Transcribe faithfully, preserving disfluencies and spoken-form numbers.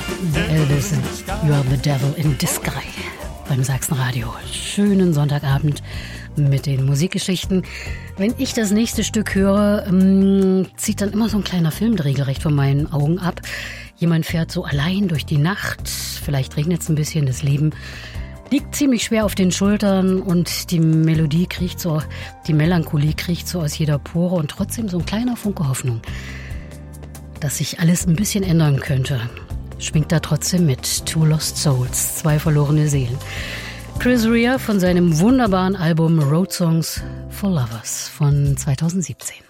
Elvis, You Are the Devil in Disguise beim Sachsenradio. Schönen Sonntagabend mit den Musikgeschichten. Wenn ich das nächste Stück höre, ähm, zieht dann immer so ein kleiner Film regelrecht von meinen Augen ab. Jemand fährt so allein durch die Nacht, vielleicht regnet es ein bisschen, das Leben liegt ziemlich schwer auf den Schultern und die Melodie kriecht so, die Melancholie kriecht so aus jeder Pore und trotzdem so ein kleiner Funke Hoffnung, dass sich alles ein bisschen ändern könnte. Schwingt da trotzdem mit. Two Lost Souls, zwei verlorene Seelen. Chris Rea von seinem wunderbaren Album Road Songs for Lovers von zweitausendsiebzehn.